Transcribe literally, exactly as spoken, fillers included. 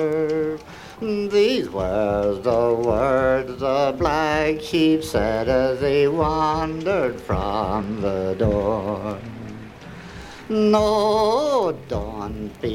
These were the words the black sheep said as they wandered from the door. No, don't be